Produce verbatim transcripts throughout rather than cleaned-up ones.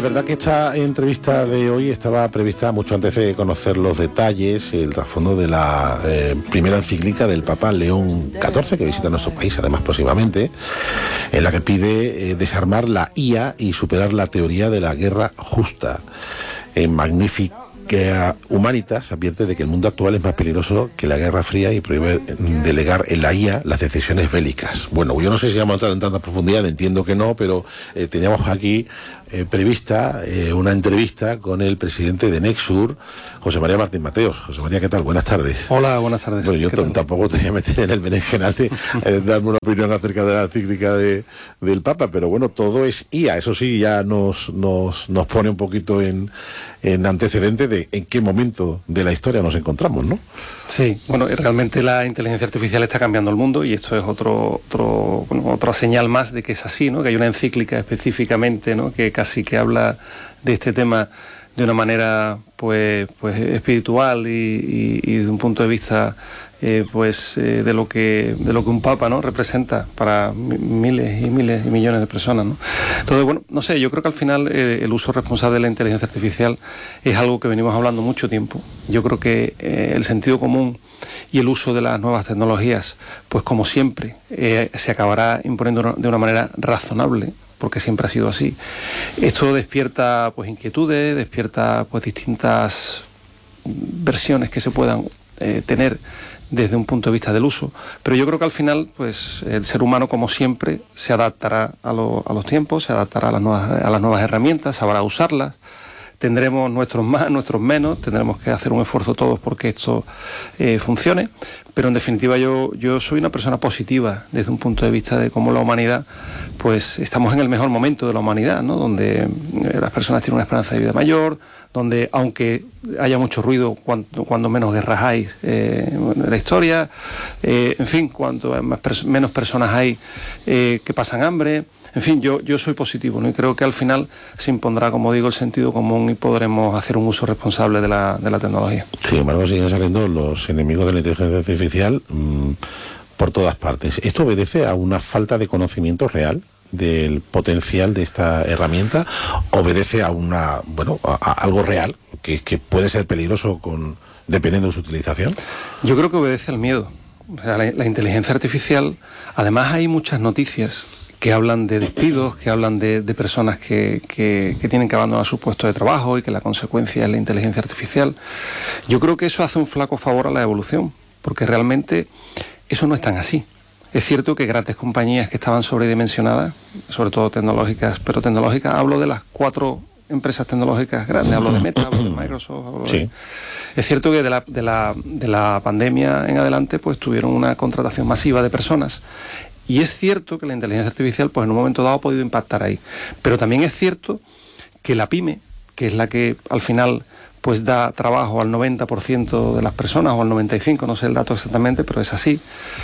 verdad que esta entrevista de hoy estaba prevista mucho antes de conocer los detalles, el trasfondo de la eh, primera encíclica del Papa León catorce, que visita nuestro país además próximamente, en la que pide eh, desarmar la I A y superar la teoría de la guerra justa. En Magnificat Humanitas advierte de que el mundo actual es más peligroso que la Guerra Fría y prohíbe delegar en la I A las decisiones bélicas. Bueno, yo no sé si vamos a entrar en tanta profundidad, entiendo que no, pero eh, teníamos aquí eh, prevista eh, una entrevista con el presidente de Nexur, José María Martín Mateos. José María, ¿qué tal? Buenas tardes. Hola, buenas tardes. Bueno, yo t- tampoco te voy a meter en el berenjenal de eh, darme una opinión acerca de la encíclica de, del Papa, pero bueno, todo es I A, eso sí, ya nos, nos, nos pone un poquito en, en antecedente de en qué momento de la historia nos encontramos, ¿no? Sí, bueno, realmente la inteligencia artificial está cambiando el mundo y esto es otro, otro, bueno, otra señal más de que es así, ¿no? Que hay una encíclica específicamente, ¿no? Que casi que habla de este tema de una manera pues, pues espiritual y, y, y de un punto de vista eh, pues eh, de lo que de lo que un papa, ¿no? representa para miles y miles y millones de personas, ¿no? Entonces, bueno, no sé, yo creo que al final eh, el uso responsable de la inteligencia artificial es algo que venimos hablando mucho tiempo. Yo creo que eh, el sentido común y el uso de las nuevas tecnologías, pues como siempre, eh, se acabará imponiendo de una manera razonable, porque siempre ha sido así. Esto despierta pues inquietudes, despierta pues distintas versiones que se puedan eh, tener desde un punto de vista del uso, pero yo creo que al final pues el ser humano, como siempre, se adaptará a, lo, a los tiempos, se adaptará a las nuevas, a las nuevas herramientas, sabrá usarlas. Tendremos nuestros más, nuestros menos, tendremos que hacer un esfuerzo todos porque esto eh, funcione, pero en definitiva yo, yo soy una persona positiva desde un punto de vista de cómo la humanidad, pues estamos en el mejor momento de la humanidad, ¿no? Donde eh, las personas tienen una esperanza de vida mayor, donde aunque haya mucho ruido, cuando, cuando menos guerras hay eh, en la historia, eh, en fin, cuanto más pers- menos personas hay eh, que pasan hambre. En fin, yo, yo soy positivo, ¿no? Y creo que al final se impondrá, como digo, el sentido común y podremos hacer un uso responsable de la, de la tecnología. Sin embargo, siguen saliendo los enemigos de la inteligencia artificial mmm, por todas partes. ¿Esto obedece a una falta de conocimiento real del potencial de esta herramienta? ¿Obedece a una, bueno, a, a algo real que, que puede ser peligroso con, dependiendo de su utilización? Yo creo que obedece al miedo. O sea, la, la inteligencia artificial, además hay muchas noticias que hablan de despidos, que hablan de, de personas que, que, que tienen que abandonar su puesto de trabajo y que la consecuencia es la inteligencia artificial. Yo creo que eso hace un flaco favor a la evolución, porque realmente eso no es tan así. Es cierto que grandes compañías que estaban sobredimensionadas, sobre todo tecnológicas, pero tecnológicas, hablo de las cuatro empresas tecnológicas grandes, hablo de Meta, hablo de Microsoft, hablo sí. de... Es cierto que de la, de, la, de la pandemia en adelante pues tuvieron una contratación masiva de personas. Y es cierto que la inteligencia artificial pues en un momento dado ha podido impactar ahí. Pero también es cierto que la pyme, que es la que al final pues da trabajo al noventa por ciento de las personas, o al noventa y cinco por ciento, no sé el dato exactamente, pero es así,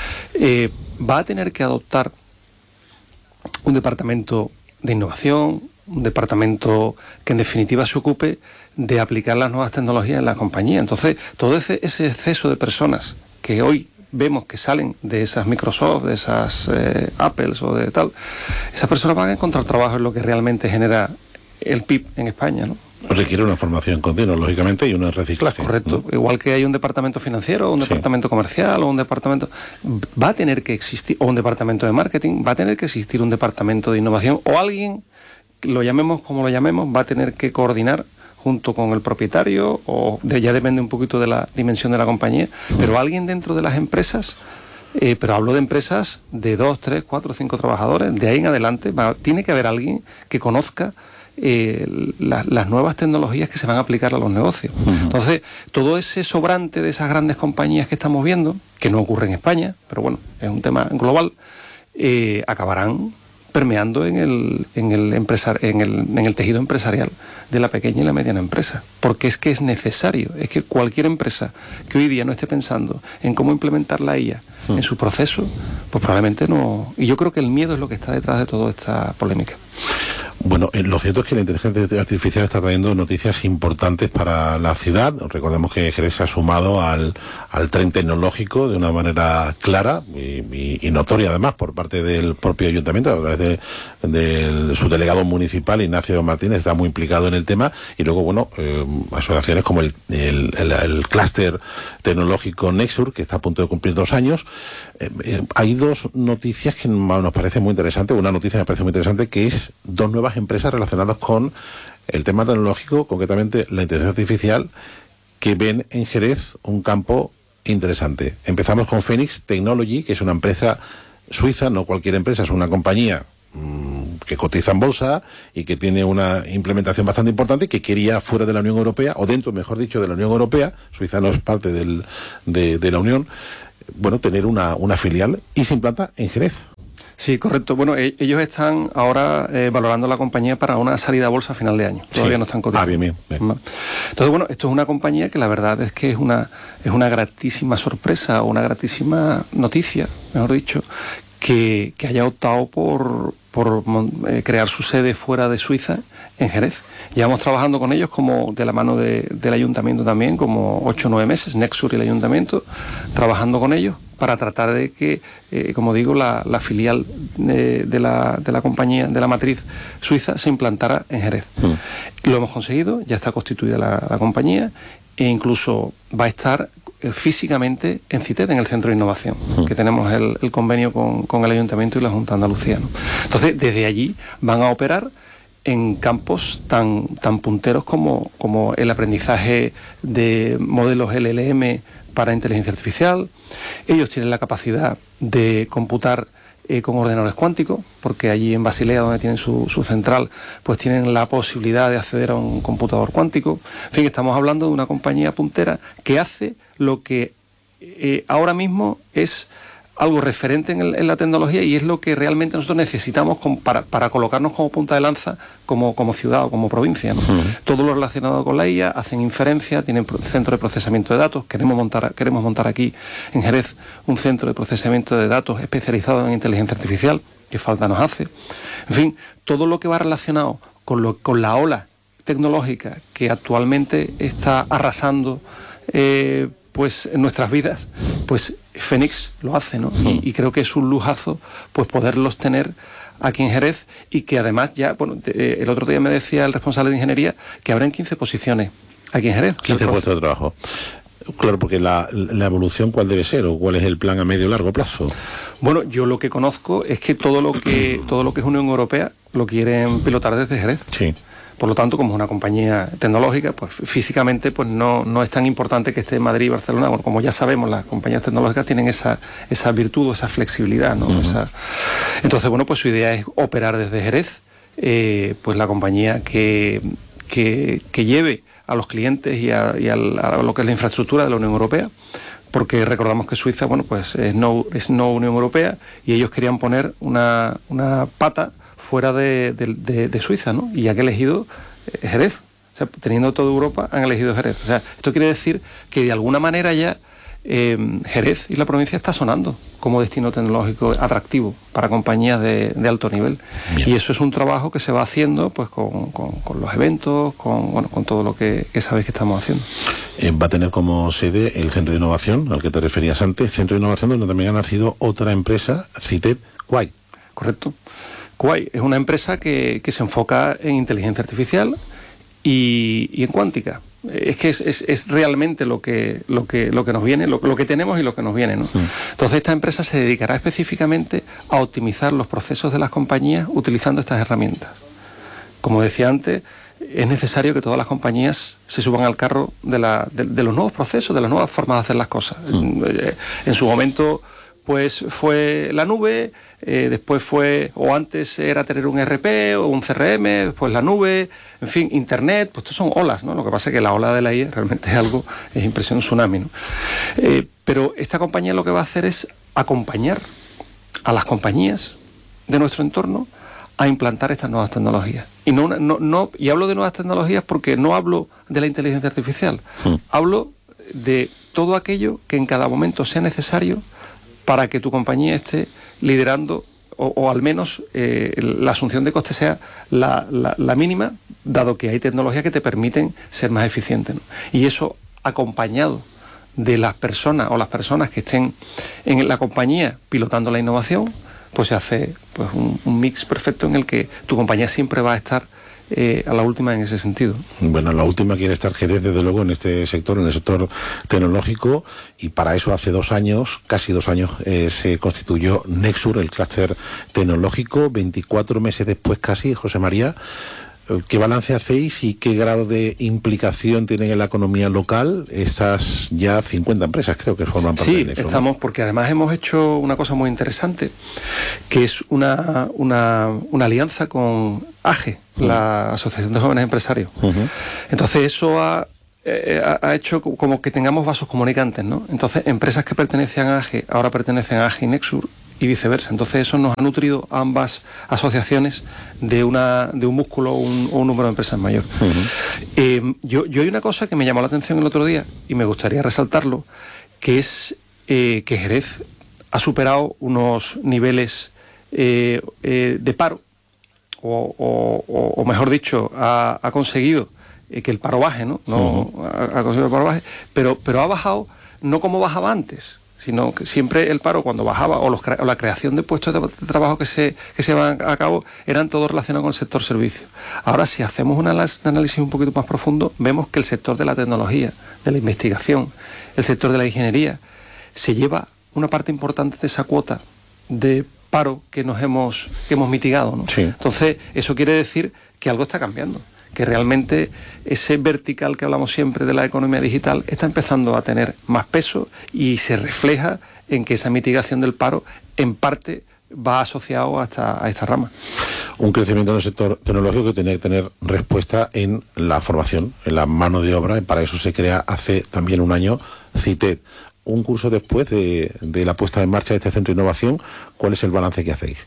eh, va a tener que adoptar un departamento de innovación, un departamento que en definitiva se ocupe de aplicar las nuevas tecnologías en la compañía. Entonces, todo ese, ese exceso de personas que hoy vemos que salen de esas Microsoft, de esas eh, Apples o de tal, esas personas van a encontrar trabajo en lo que realmente genera el P I B en España, ¿no? Requiere una formación continua, lógicamente, y un reciclaje. Correcto. ¿No? Igual que hay un departamento financiero, un sí. departamento comercial, o un departamento... Va a tener que existir, o un departamento de marketing, va a tener que existir un departamento de innovación, o alguien, lo llamemos como lo llamemos, va a tener que coordinar junto con el propietario, o de, ya depende un poquito de la dimensión de la compañía, pero alguien dentro de las empresas, eh, pero hablo de empresas de dos, tres, cuatro, cinco trabajadores, de ahí en adelante va, tiene que haber alguien que conozca eh, la, las nuevas tecnologías que se van a aplicar a los negocios. Uh-huh. Entonces, todo ese sobrante de esas grandes compañías que estamos viendo, que no ocurre en España, pero bueno, es un tema global, eh, acabarán permeando en el, en, el empresar, en, el, en el tejido empresarial de la pequeña y la mediana empresa, porque es que es necesario, es que cualquier empresa que hoy día no esté pensando en cómo implementar la I A sí. en su proceso, pues probablemente no, y yo creo que el miedo es lo que está detrás de toda esta polémica. Bueno, eh, lo cierto es que la inteligencia artificial está trayendo noticias importantes para la ciudad. Recordemos que Jerez se ha sumado al, al tren tecnológico de una manera clara y, y, y notoria, además, por parte del propio ayuntamiento, a través de, de su delegado municipal, Ignacio Martínez, está muy implicado en el tema. Y luego, bueno, eh, asociaciones como el, el, el, el clúster tecnológico Nexur, que está a punto de cumplir dos años. Eh, eh, hay dos noticias que nos parecen muy interesantes. Una noticia que me parece muy interesante, que es dos nuevas empresas relacionadas con el tema tecnológico, concretamente la inteligencia artificial, que ven en Jerez un campo interesante. Empezamos con Phoenix Technology, que es una empresa suiza, no cualquier empresa, es una compañía mmm, que cotiza en bolsa y que tiene una implementación bastante importante, que quería fuera de la Unión Europea, o dentro, mejor dicho, de la Unión Europea. Suiza no es parte del, de, de la Unión. Bueno, tener una, una filial, y se implanta en Jerez. Sí, correcto. Bueno, e- ellos están ahora eh, valorando la compañía para una salida a bolsa a final de año. Todavía sí. no están cotizando. Ah, bien, bien, bien. Entonces, bueno, esto es una compañía que la verdad es que es una, es una gratísima sorpresa, o una gratísima noticia, mejor dicho, que, que haya optado por, por eh, crear su sede fuera de Suiza, en Jerez. Llevamos trabajando con ellos como de la mano de, del ayuntamiento también, como ocho o nueve meses, Nexur y el ayuntamiento, trabajando con ellos para tratar de que, eh, como digo, la, la filial de, de, la, de la compañía, de la matriz suiza, se implantara en Jerez. Mm. Lo hemos conseguido, ya está constituida la, la compañía, e incluso va a estar eh, físicamente en CITED, en el Centro de Innovación, mm. que tenemos el, el convenio con, con el ayuntamiento y la Junta de Andalucía, ¿no? Entonces, desde allí van a operar en campos tan, tan punteros como, como el aprendizaje de modelos L L M para inteligencia artificial. Ellos tienen la capacidad de computar eh, con ordenadores cuánticos, porque allí en Basilea, donde tienen su, su central, pues tienen la posibilidad de acceder a un computador cuántico. En fin, estamos hablando de una compañía puntera que hace lo que eh, ahora mismo es algo referente en, el, en la tecnología, y es lo que realmente nosotros necesitamos con, para, para colocarnos como punta de lanza como, como ciudad o como provincia, ¿no? Uh-huh. Todo lo relacionado con la I A, hacen inferencia, tienen centro de procesamiento de datos. Queremos montar, queremos montar aquí en Jerez un centro de procesamiento de datos especializado en inteligencia artificial, que falta nos hace. En fin, todo lo que va relacionado con, lo, con la ola tecnológica que actualmente está arrasando eh, pues en nuestras vidas, pues Phoenix lo hace, ¿no? Y, y creo que es un lujazo pues poderlos tener aquí en Jerez, y que además ya, bueno, eh, el otro día me decía el responsable de ingeniería que habrán quince posiciones aquí en Jerez. quince puestos de trabajo. Claro, porque la, la evolución, ¿cuál debe ser? ¿O cuál es el plan a medio y largo plazo? Bueno, yo lo que conozco es que todo lo que todo lo que es Unión Europea lo quieren pilotar desde Jerez. Sí. Por lo tanto, como es una compañía tecnológica, pues físicamente pues no, no es tan importante que esté en Madrid y Barcelona. Bueno, como ya sabemos, las compañías tecnológicas tienen esa, esa virtud o esa flexibilidad, ¿no? Uh-huh. Esa... Entonces, bueno, pues su idea es operar desde Jerez, eh, pues la compañía que, que, que lleve a los clientes y, a, y a, la, a lo que es la infraestructura de la Unión Europea, porque recordamos que Suiza, bueno, pues es no, es no Unión Europea, y ellos querían poner una, una pata fuera de, de, de, de Suiza, ¿no? Y ya que han elegido eh, Jerez, o sea, teniendo toda Europa, han elegido Jerez. O sea, esto quiere decir que de alguna manera ya eh, Jerez y la provincia está sonando como destino tecnológico atractivo para compañías de, de alto nivel. Bien. Y eso es un trabajo que se va haciendo pues con, con, con los eventos, con, bueno, con todo lo que, que sabéis que estamos haciendo. Eh, va a tener como sede el Centro de Innovación, al que te referías antes, Centro de Innovación, donde también ha nacido otra empresa, CITED Quay. Correcto. Quay es una empresa que, que se enfoca en inteligencia artificial y, y en cuántica. Es que es, es, es realmente lo que, lo que, lo que nos viene, lo, lo que tenemos y lo que nos viene, ¿no? Sí. Entonces esta empresa se dedicará específicamente a optimizar los procesos de las compañías utilizando estas herramientas. Como decía antes, es necesario que todas las compañías se suban al carro de, la, de, de los nuevos procesos, de las nuevas formas de hacer las cosas. Sí. En su momento pues fue la nube, eh, después fue, o antes era tener un E R P o un C R M, después la nube, en fin, internet, pues estos son olas, ¿no? Lo que pasa es que la ola de la I A realmente es algo, es impresión, un tsunami, ¿no? Eh, pero esta compañía lo que va a hacer es acompañar a las compañías de nuestro entorno a implantar estas nuevas tecnologías. Y no, no, no, y hablo de nuevas tecnologías porque no hablo de la inteligencia artificial, sí. Hablo de todo aquello que en cada momento sea necesario para que tu compañía esté liderando o, o al menos eh, la asunción de costes sea la, la, la mínima, dado que hay tecnologías que te permiten ser más eficientes, ¿no? Y eso acompañado de las personas o las personas que estén en la compañía pilotando la innovación, pues se hace pues un, un mix perfecto en el que tu compañía siempre va a estar eh, a la última en ese sentido. Bueno, la última quiere estar Jerez, desde luego, en este sector, en el sector tecnológico, y para eso hace dos años, casi dos años, eh, se constituyó Nexur, el clúster tecnológico. veinticuatro meses después casi, José María, ¿qué balance hacéis y qué grado de implicación tienen en la economía local estas ya cincuenta empresas, creo que forman parte sí, de Nexur? Sí, estamos, porque además hemos hecho una cosa muy interesante, que es una, una, una alianza con A G E, uh-huh. la Asociación de Jóvenes Empresarios. Uh-huh. Entonces eso ha, eh, ha hecho como que tengamos vasos comunicantes, ¿no? Entonces empresas que pertenecían a A G E ahora pertenecen a A G E y Nexur, y viceversa. Entonces eso nos ha nutrido a ambas asociaciones de una de un músculo o un, un número de empresas mayor. Uh-huh. eh, yo, yo hay una cosa que me llamó la atención el otro día y me gustaría resaltarlo, que es eh, que Jerez ha superado unos niveles eh, eh, de paro, o, o, o mejor dicho, ha, ha conseguido eh, que el paro baje, ¿no? no uh-huh. ha, ha conseguido el paro baje, pero, pero ha bajado no como bajaba antes, sino que siempre el paro cuando bajaba, o, los, o la creación de puestos de, de trabajo que se, que se llevan a cabo, eran todos relacionados con el sector servicio. Ahora, si hacemos un análisis un poquito más profundo, vemos que el sector de la tecnología, de la investigación, el sector de la ingeniería, se lleva una parte importante de esa cuota de paro que nos hemos, que hemos mitigado, ¿no? Sí. Entonces, eso quiere decir que algo está cambiando, que realmente ese vertical que hablamos siempre de la economía digital está empezando a tener más peso y se refleja en que esa mitigación del paro en parte va asociado a esta, a esta rama. Un crecimiento en el sector tecnológico que tiene que tener respuesta en la formación, en la mano de obra, y para eso se crea hace también un año CITED. Un curso después de, de la puesta en marcha de este centro de innovación, ¿cuál es el balance que hacéis?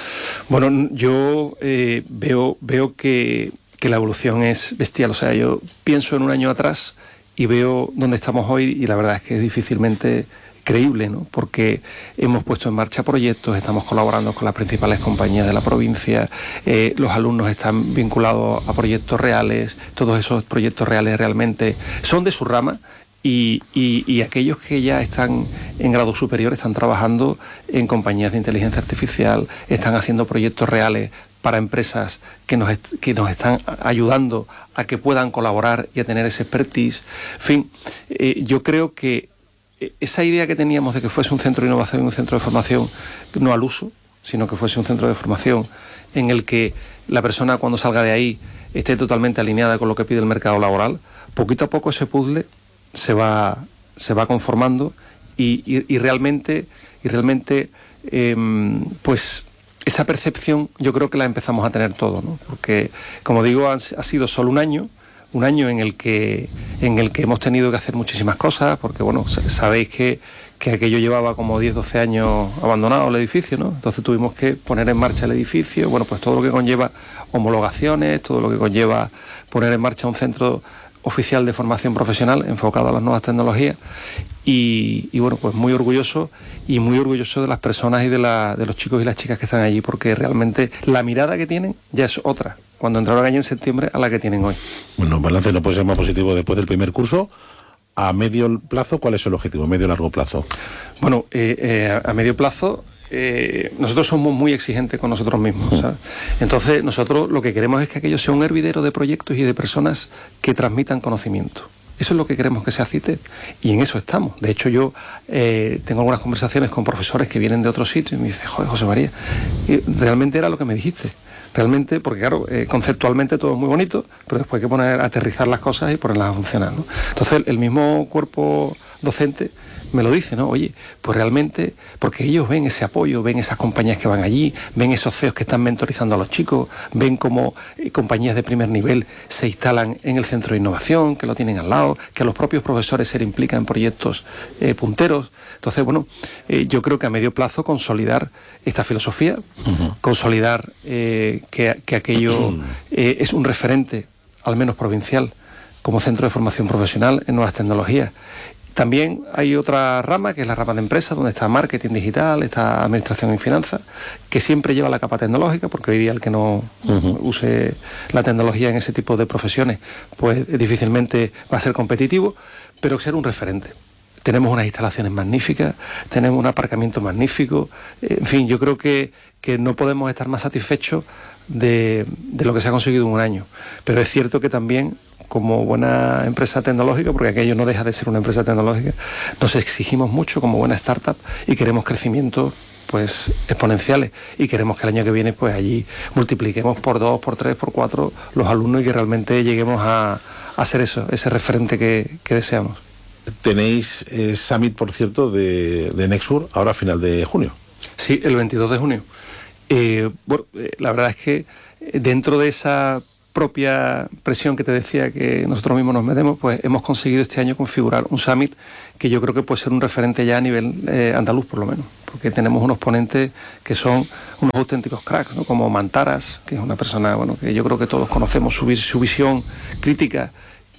Bueno, yo eh, veo, veo que que la evolución es bestial. O sea, yo pienso en un año atrás y veo dónde estamos hoy, y la verdad es que es difícilmente creíble, ¿no? Porque hemos puesto en marcha proyectos, estamos colaborando con las principales compañías de la provincia, eh, los alumnos están vinculados a proyectos reales, todos esos proyectos reales realmente son de su rama, y, y, y aquellos que ya están en grado superior están trabajando en compañías de inteligencia artificial, están haciendo proyectos reales para empresas que nos, est- que nos están ayudando a que puedan colaborar y a tener ese expertise. En fin, eh, yo creo que esa idea que teníamos de que fuese un centro de innovación y un centro de formación, no al uso, sino que fuese un centro de formación en el que la persona cuando salga de ahí esté totalmente alineada con lo que pide el mercado laboral, poquito a poco ese puzzle se va, se va conformando y, y, y realmente, y realmente eh, pues esa percepción yo creo que la empezamos a tener todos, ¿no? Porque, como digo, ha, ha sido solo un año, un año en el que en el que hemos tenido que hacer muchísimas cosas, porque, bueno, sabéis que, que aquello llevaba como diez, doce años abandonado el edificio, ¿no? Entonces tuvimos que poner en marcha el edificio, bueno, pues todo lo que conlleva homologaciones, todo lo que conlleva poner en marcha un centro oficial de formación profesional enfocado a las nuevas tecnologías. Y, y bueno, pues muy orgulloso y muy orgulloso de las personas y de, la, de los chicos y las chicas que están allí, porque realmente la mirada que tienen ya es otra cuando entraron allí en septiembre a la que tienen hoy. Bueno, balance no puede ser más positivo después del primer curso. ¿A medio plazo cuál es el objetivo? ¿A medio o largo plazo? Bueno, eh, eh, a medio plazo eh, nosotros somos muy exigentes con nosotros mismos, ¿sabes? Entonces nosotros lo que queremos es que aquello sea un hervidero de proyectos y de personas que transmitan conocimiento. Eso es lo que queremos que sea CITED, y en eso estamos. De hecho, yo eh, tengo algunas conversaciones con profesores que vienen de otros sitios y me dicen, joder, José María, y realmente era lo que me dijiste. Realmente, porque claro, eh, conceptualmente todo es muy bonito, pero después hay que poner, aterrizar las cosas y ponerlas a funcionar, ¿no? Entonces, el mismo cuerpo docente me lo dice, ¿no? Oye, pues realmente, porque ellos ven ese apoyo, ven esas compañías que van allí, ven esos C E Os que están mentorizando a los chicos, ven cómo eh, compañías de primer nivel se instalan en el centro de innovación, que lo tienen al lado, que los propios profesores se le implican en proyectos eh, punteros. Entonces, bueno, eh, yo creo que a medio plazo consolidar esta filosofía, uh-huh. consolidar eh, que, que aquello eh, es un referente, al menos provincial, como centro de formación profesional en nuevas tecnologías, También hay otra rama, que es la rama de empresas, donde está marketing digital, está administración y finanzas, que siempre lleva la capa tecnológica, porque hoy día el que no uh-huh. use la tecnología en ese tipo de profesiones, pues difícilmente va a ser competitivo, pero ser un referente. Tenemos unas instalaciones magníficas, tenemos un aparcamiento magnífico, en fin, yo creo que, que no podemos estar más satisfechos de, de lo que se ha conseguido en un año. Pero es cierto que también, como buena empresa tecnológica, porque aquello no deja de ser una empresa tecnológica, nos exigimos mucho como buena startup y queremos crecimientos pues exponenciales, y queremos que el año que viene pues allí multipliquemos por dos, por tres, por cuatro los alumnos y que realmente lleguemos a, a ser eso, ese referente que, que deseamos. Tenéis eh, Summit, por cierto, de, de Nexur, ahora a final de junio. Sí, el veintidós de junio. Eh, bueno, eh, la verdad es que dentro de esa propia presión que te decía que nosotros mismos nos metemos, pues hemos conseguido este año configurar un Summit que yo creo que puede ser un referente ya a nivel eh, andaluz, por lo menos, porque tenemos unos ponentes que son unos auténticos cracks, ¿no? Como Mantaras, que es una persona, bueno, que yo creo que todos conocemos su, su visión crítica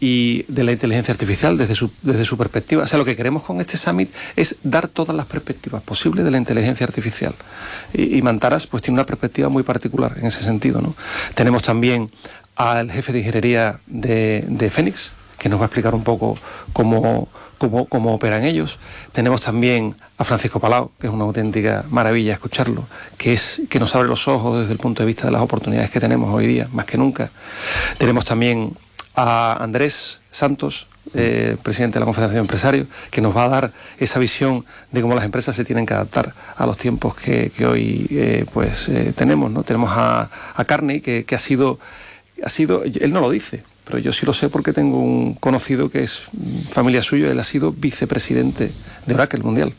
y de la inteligencia artificial desde su, desde su perspectiva. O sea, lo que queremos con este Summit es dar todas las perspectivas posibles de la inteligencia artificial. Y, y Mantaras pues tiene una perspectiva muy particular en ese sentido, ¿no? Tenemos también al jefe de ingeniería de, de Fénix, que nos va a explicar un poco cómo, cómo, cómo operan ellos. Tenemos también a Francisco Palau, que es una auténtica maravilla escucharlo, que, es, que nos abre los ojos desde el punto de vista de las oportunidades que tenemos hoy día, más que nunca. Tenemos también a Andrés Santos, eh, presidente de la Confederación de Empresarios, que nos va a dar esa visión de cómo las empresas se tienen que adaptar a los tiempos que, que hoy eh, pues eh, tenemos, ¿no? Tenemos a, a Carney, que, que ha sido, ha sido, él no lo dice, pero yo sí lo sé porque tengo un conocido que es familia suya, él ha sido vicepresidente de Oracle Mundial.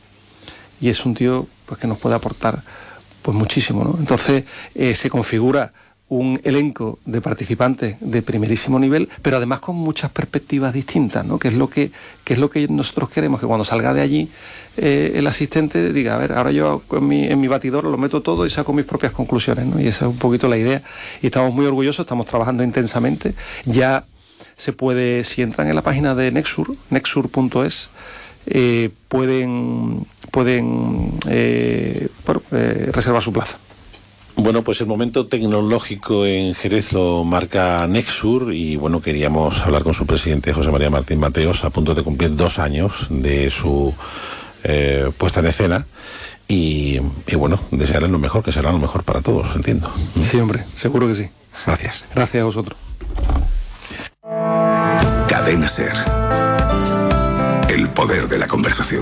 Y es un tío pues que nos puede aportar pues muchísimo, ¿no? Entonces eh, se configura un elenco de participantes de primerísimo nivel, pero además con muchas perspectivas distintas, ¿no? Que es lo que, que es lo que nosotros queremos, que cuando salga de allí eh, el asistente diga, a ver, ahora yo en mi, en mi batidor lo meto todo y saco mis propias conclusiones, ¿no? Y esa es un poquito la idea. Y estamos muy orgullosos, estamos trabajando intensamente. Ya se puede, si entran en la página de Nexur, nexur punto es, eh, pueden, pueden eh, bueno, eh, reservar su plaza. Bueno, pues el momento tecnológico en Jerez lo marca Nexur y bueno, queríamos hablar con su presidente José María Martín Mateos, a punto de cumplir dos años de su eh, puesta en escena y, y bueno, desearle lo mejor, que será lo mejor para todos, entiendo. Sí, hombre, seguro que sí. Gracias. Gracias a vosotros. Cadena SER. El poder de la conversación.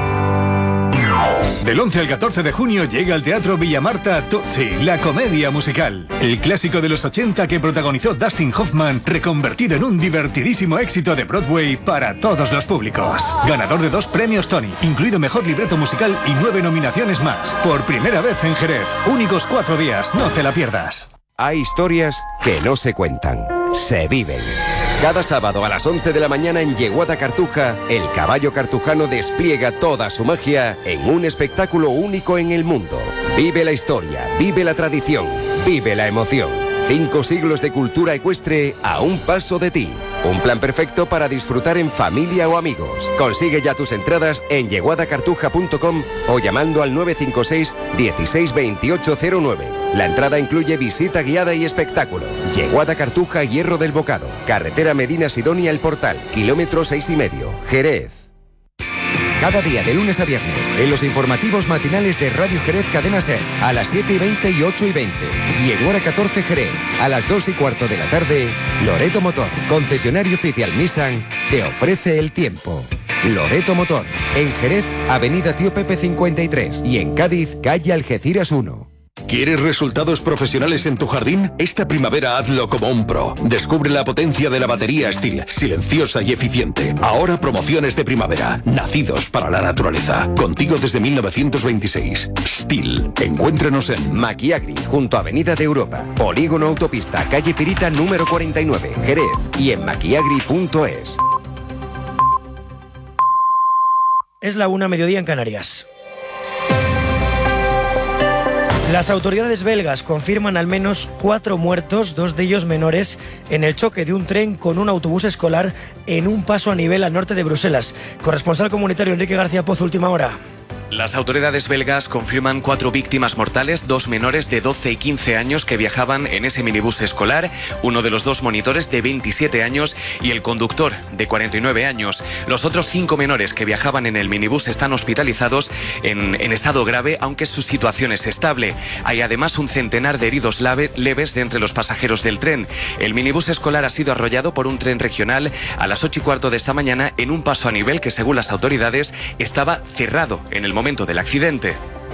Del once al catorce de junio llega al Teatro Villamarta Tootsie, la comedia musical. El clásico de los ochenta que protagonizó Dustin Hoffman, reconvertido en un divertidísimo éxito de Broadway para todos los públicos. Ganador de dos premios Tony, incluido Mejor Libreto Musical y nueve nominaciones más. Por primera vez en Jerez, únicos cuatro días, no te la pierdas. Hay historias que no se cuentan, se viven. Cada sábado a las once de la mañana en Yeguada Cartuja, el caballo cartujano despliega toda su magia en un espectáculo único en el mundo. Vive la historia, vive la tradición, vive la emoción. Cinco siglos de cultura ecuestre a un paso de ti. Un plan perfecto para disfrutar en familia o amigos. Consigue ya tus entradas en yeguada cartuja punto com o llamando al nueve cinco seis, dieciséis, veintiocho cero nueve. La entrada incluye visita guiada y espectáculo. Yeguada Cartuja, Hierro del Bocado. Carretera Medina Sidonia El Portal. Kilómetro seis y medio. Jerez. Cada día de lunes a viernes en los informativos matinales de Radio Jerez Cadena SER a las siete y veinte y ocho y veinte. Y en hora catorce Jerez a las dos y cuarto de la tarde, Loreto Motor, concesionario oficial Nissan, te ofrece el tiempo. Loreto Motor, en Jerez, Avenida Tío Pepe cincuenta y tres y en Cádiz, calle Algeciras uno. ¿Quieres resultados profesionales en tu jardín? Esta primavera hazlo como un pro. Descubre la potencia de la batería Stihl, silenciosa y eficiente. Ahora promociones de primavera, nacidos para la naturaleza. Contigo desde mil novecientos veintiséis. Stihl. Encuéntranos en Maquiagri, junto a Avenida de Europa. Polígono Autopista, calle Pirita número cuarenta y nueve, Jerez. Y en maquiagri punto es. Es la una, mediodía en Canarias. Las autoridades belgas confirman al menos cuatro muertos, dos de ellos menores, en el choque de un tren con un autobús escolar en un paso a nivel al norte de Bruselas. Corresponsal comunitario Enrique García Pozo, última hora. Las autoridades belgas confirman cuatro víctimas mortales, dos menores de doce y quince años que viajaban en ese minibús escolar, uno de los dos monitores de veintisiete años y el conductor de cuarenta y nueve años. Los otros cinco menores que viajaban en el minibús están hospitalizados en, en estado grave, aunque su situación es estable. Hay además un centenar de heridos lave, leves de entre los pasajeros del tren. El minibús escolar ha sido arrollado por un tren regional a las ocho y cuarto de esta mañana en un paso a nivel que, según las autoridades, estaba cerrado en el momento del accidente.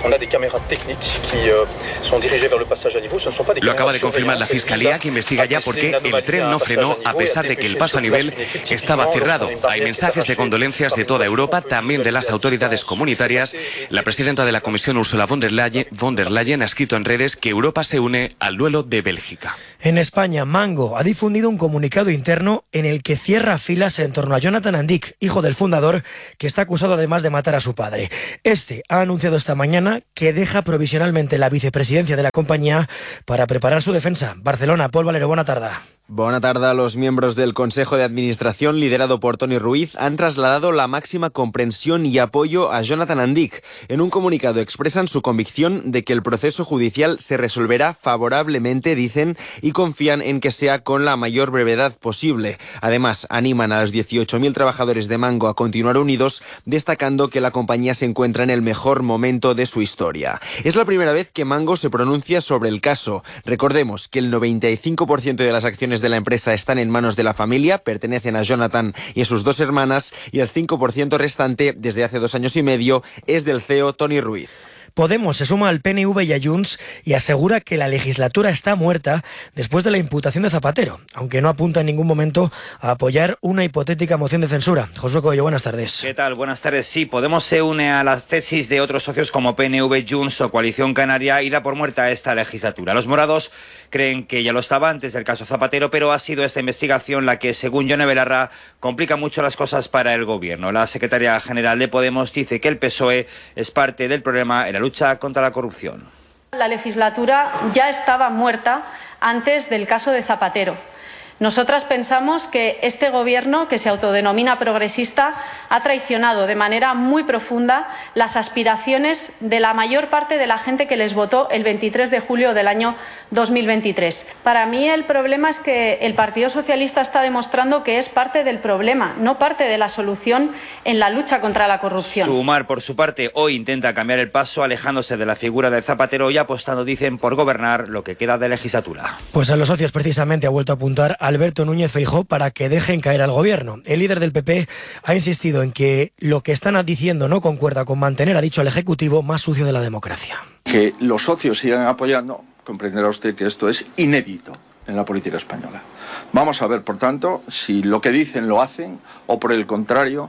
Lo acaba de confirmar la Fiscalía, que investiga ya por qué el tren no frenó a pesar de que el paso a nivel estaba cerrado. Hay mensajes de condolencias de toda Europa, también de las autoridades comunitarias. La presidenta de la Comisión, Ursula von der Leyen, von der Leyen, ha escrito en redes que Europa se une al duelo de Bélgica. En España, Mango ha difundido un comunicado interno en el que cierra filas en torno a Jonathan Andic, hijo del fundador, que está acusado además de matar a su padre. Este ha anunciado esta mañana que deja provisionalmente la vicepresidencia de la compañía para preparar su defensa. Barcelona, Pol Valero, buena tarde. Buena tarde. Los miembros del Consejo de Administración, liderado por Toni Ruiz, han trasladado la máxima comprensión y apoyo a Jonathan Andic. En un comunicado expresan su convicción de que el proceso judicial se resolverá favorablemente, dicen, y confían en que sea con la mayor brevedad posible. Además, animan a los dieciocho mil trabajadores de Mango a continuar unidos, destacando que la compañía se encuentra en el mejor momento de su historia. Es la primera vez que Mango se pronuncia sobre el caso. Recordemos que el noventa y cinco por ciento de las acciones de la empresa están en manos de la familia, pertenecen a Jonathan y a sus dos hermanas, y el cinco por ciento restante, desde hace dos años y medio, es del C E O Toni Ruiz. Podemos se suma al P N V y a Junts y asegura que la legislatura está muerta después de la imputación de Zapatero, aunque no apunta en ningún momento a apoyar una hipotética moción de censura. Josué Coello, buenas tardes. ¿Qué tal? Buenas tardes. Sí, Podemos se une a las tesis de otros socios como P N V, Junts o Coalición Canaria y da por muerta esta legislatura. Los morados creen que ya lo estaba antes del caso Zapatero, pero ha sido esta investigación la que, según Yone Belarra, complica mucho las cosas para el gobierno. La secretaria general de Podemos dice que el P S O E es parte del problema en la lucha contra la corrupción. La legislatura ya estaba muerta antes del caso de Zapatero. Nosotras pensamos que este gobierno, que se autodenomina progresista, ha traicionado de manera muy profunda las aspiraciones de la mayor parte de la gente que les votó el veintitrés de julio del año dos mil veintitrés. Para mí el problema es que el Partido Socialista está demostrando que es parte del problema, no parte de la solución en la lucha contra la corrupción. Sumar, por su parte, hoy intenta cambiar el paso, alejándose de la figura de Zapatero y apostando, dicen, por gobernar lo que queda de legislatura. Pues a los socios precisamente ha vuelto a apuntar Alberto Núñez Feijóo para que dejen caer al gobierno. El líder del P P ha insistido en que lo que están diciendo no concuerda con mantener, ha dicho al Ejecutivo, más sucio de la democracia. Que los socios sigan apoyando, comprenderá usted que esto es inédito en la política española. Vamos a ver, por tanto, si lo que dicen lo hacen o, por el contrario,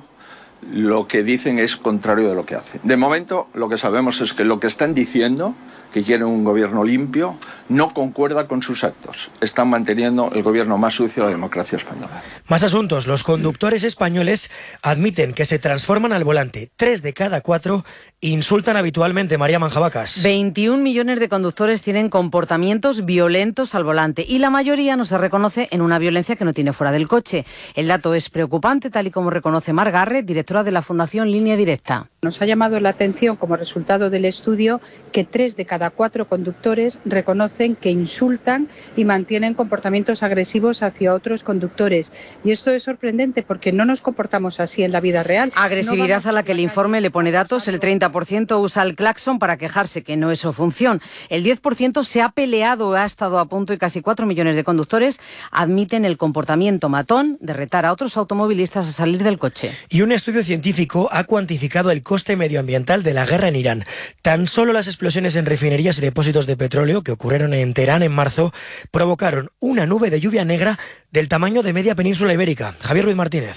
lo que dicen es contrario de lo que hacen. De momento, lo que sabemos es que lo que están diciendo, que quieren un gobierno limpio, no concuerda con sus actos. Están manteniendo el gobierno más sucio de la democracia española. Más asuntos. Los conductores españoles admiten que se transforman al volante. Tres de cada cuatro insultan habitualmente. María Manjabacas. veintiún millones de conductores tienen comportamientos violentos al volante y la mayoría no se reconoce en una violencia que no tiene fuera del coche. El dato es preocupante, tal y como reconoce Mar Garret, directora de la Fundación Línea Directa. Nos ha llamado la atención como resultado del estudio que tres de cada cuatro conductores reconocen que insultan y mantienen comportamientos agresivos hacia otros conductores. Y esto es sorprendente porque no nos comportamos así en la vida real. Agresividad no a la que el informe le pone datos. El treinta por ciento usa el claxon para quejarse, que no es su función. El diez por ciento se ha peleado, ha estado a punto, y casi cuatro millones de conductores admiten el comportamiento matón de retar a otros automovilistas a salir del coche. Y un estudio científico ha cuantificado el coste medioambiental de la guerra en Irán. Tan solo las explosiones en refinerías y depósitos de petróleo que ocurrieron en Teherán en marzo provocaron una nube de lluvia negra del tamaño de media península ibérica. Javier Ruiz Martínez.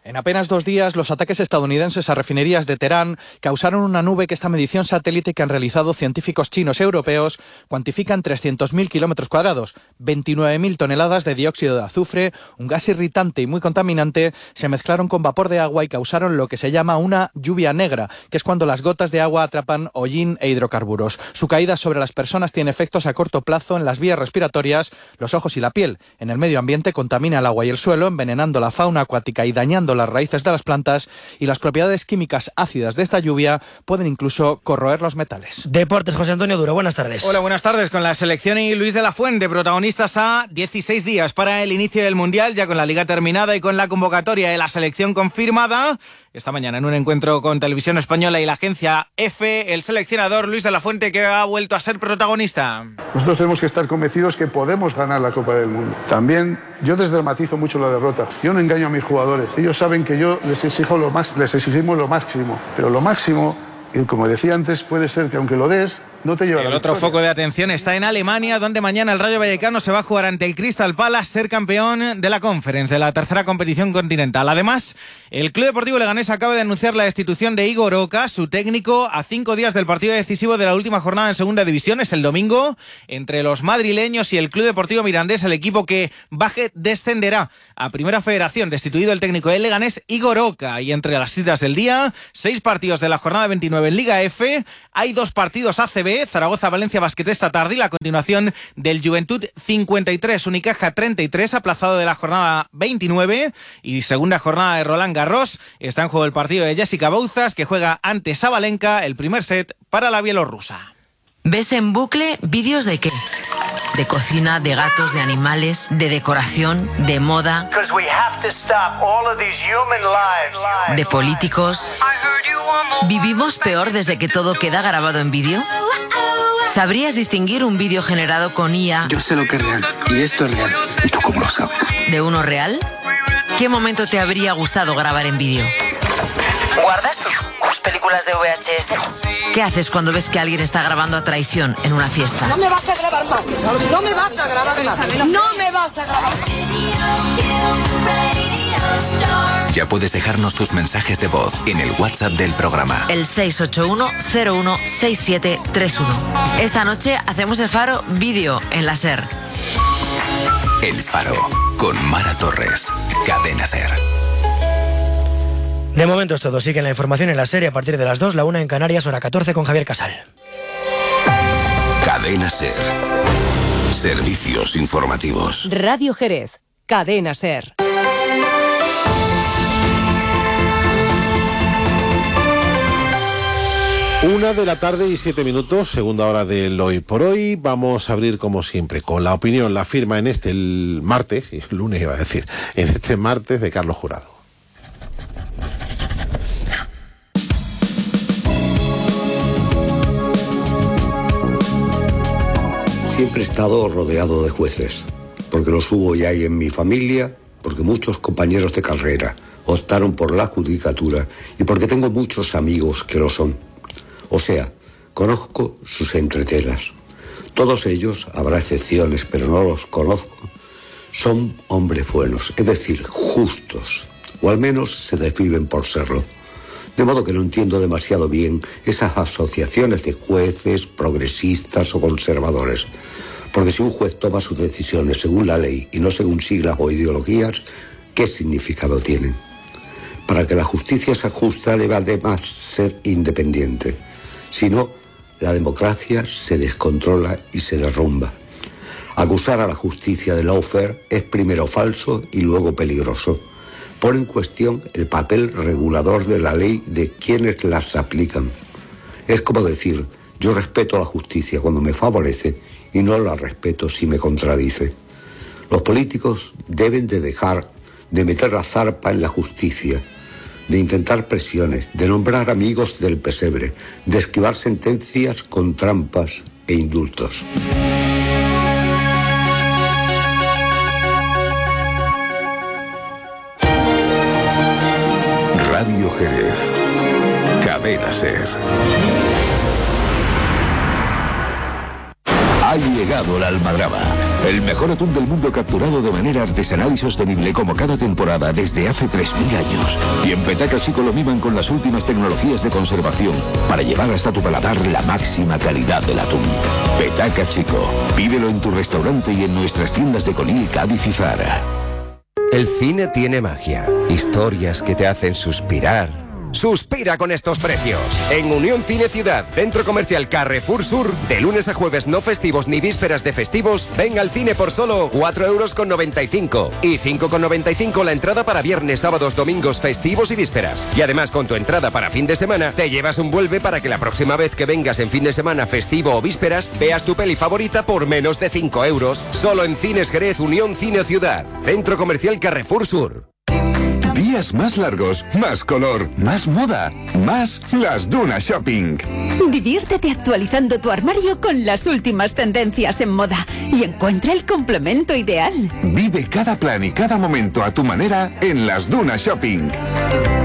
En apenas dos días, los ataques estadounidenses a refinerías de Teherán causaron una nube que esta medición satélite que han realizado científicos chinos y europeos cuantifica en trescientos mil kilómetros cuadrados. veintinueve mil toneladas de dióxido de azufre, un gas irritante y muy contaminante, se mezclaron con vapor de agua y causaron lo que se llama una lluvia negra, que es cuando las gotas de agua atrapan hollín e hidrocarburos. Su caída sobre las personas tiene efectos a corto plazo en las vías respiratorias, los ojos y la piel. En el medio ambiente contamina el agua y el suelo, envenenando la fauna acuática y dañando las raíces de las plantas, y las propiedades químicas ácidas de esta lluvia pueden incluso corroer los metales. Deportes, José Antonio Duro, buenas tardes. Hola, buenas tardes. Con la selección y Luis de la Fuente, protagonistas a dieciséis días para el inicio del Mundial, ya con la liga terminada y con la convocatoria de la selección confirmada. Esta mañana, en un encuentro con Televisión Española y la agencia EFE, el seleccionador Luis de la Fuente, que ha vuelto a ser protagonista. Nosotros tenemos que estar convencidos que podemos ganar la Copa del Mundo. También yo desdramatizo mucho la derrota. Yo no engaño a mis jugadores. Ellos saben que yo les exijo lo más, les exigimos lo máximo. Pero lo máximo, y como decía antes, puede ser que aunque lo des, no te lleva a la El otro victoria. foco de atención está en Alemania, donde mañana el Rayo Vallecano se va a jugar ante el Crystal Palace, ser campeón de la Conference, de la tercera competición continental. Además, el Club Deportivo Leganés acaba de anunciar la destitución de Igor Oca, su técnico, a cinco días del partido decisivo de la última jornada en Segunda División. Es el domingo, entre los madrileños y el Club Deportivo Mirandés, el equipo que baje descenderá a Primera Federación. Destituido el técnico del Leganés, Igor Oca. Y entre las citas del día, seis partidos de la jornada veintinueve en Liga F. Hay dos partidos A C B, Zaragoza-Valencia Basket esta tarde, y la continuación del Juventud cincuenta y tres, Unicaja treinta y tres, aplazado de la jornada veintinueve, y segunda jornada de Roland Garros. Está en juego el partido de Jessica Bouzas, que juega ante Sabalenka, el primer set para la bielorrusa. ¿Ves en bucle vídeos de qué? De cocina, de gatos, de animales, de decoración, de moda, de políticos. ¿Vivimos peor desde que todo queda grabado en vídeo? ¿Sabrías distinguir un vídeo generado con I A? Yo sé lo que es real, y esto es real. ¿Y tú cómo lo sabes? ¿De uno real? ¿Qué momento te habría gustado grabar en vídeo? ¿Guardas tus películas de V H S? ¿Qué haces cuando ves que alguien está grabando a traición en una fiesta? No me vas a grabar más. No me vas a grabar más. No me vas a grabar. Ya puedes dejarnos tus mensajes de voz en el WhatsApp del programa. El seis ocho uno cero uno seis siete tres uno. Esta noche hacemos el Faro vídeo en la SER. El Faro, con Mara Torres. Cadena SER. De momento es todo. Sigue la información en la serie a partir de las dos, la una en Canarias, hora catorce, con Javier Casal. Cadena SER. Servicios informativos. Radio Jerez. Cadena SER. Una de la tarde y siete minutos, segunda hora del Hoy por Hoy. Vamos a abrir, como siempre, con la opinión, la firma en este el martes, y el lunes iba a decir, en este martes de Carlos Jurado. Siempre he estado rodeado de jueces, porque los hubo ya hay en mi familia, porque muchos compañeros de carrera optaron por la judicatura y porque tengo muchos amigos que lo son. O sea, conozco sus entretelas. Todos ellos, habrá excepciones, pero no los conozco, son hombres buenos, es decir, justos, o al menos se desviven por serlo. De modo que no entiendo demasiado bien esas asociaciones de jueces, progresistas o conservadores. Porque si un juez toma sus decisiones según la ley y no según siglas o ideologías, ¿qué significado tienen? Para que la justicia sea justa debe además ser independiente. Si no, la democracia se descontrola y se derrumba. Acusar a la justicia de lawfare es primero falso y luego peligroso. Pone en cuestión el papel regulador de la ley de quienes las aplican. Es como decir, yo respeto a la justicia cuando me favorece y no la respeto si me contradice. Los políticos deben de dejar de meter la zarpa en la justicia, de intentar presiones, de nombrar amigos del pesebre, de esquivar sentencias con trampas e indultos. Radio Jerez. Cadena SER. Ha llegado la almadraba. El mejor atún del mundo capturado de manera artesanal y sostenible como cada temporada desde hace tres mil años. Y en Petaca Chico lo miman con las últimas tecnologías de conservación para llevar hasta tu paladar la máxima calidad del atún. Petaca Chico. Pídelo en tu restaurante y en nuestras tiendas de Conil, Cádiz y Zara. El cine tiene magia, historias que te hacen suspirar. ¡Suspira con estos precios! En Unión Cine Ciudad, Centro Comercial Carrefour Sur, de lunes a jueves no festivos ni vísperas de festivos, ven al cine por solo cuatro euros con noventa y cinco y cinco con noventa y cinco la entrada para viernes, sábados, domingos, festivos y vísperas. Y además con tu entrada para fin de semana, te llevas un vuelve para que la próxima vez que vengas en fin de semana, festivo o vísperas, veas tu peli favorita por menos de cinco euros. Solo en Cines Jerez, Unión Cine Ciudad, Centro Comercial Carrefour Sur. Días más largos, más color, más moda, más Las Dunas Shopping. Diviértete actualizando tu armario con las últimas tendencias en moda y encuentra el complemento ideal. Vive cada plan y cada momento a tu manera en Las Dunas Shopping.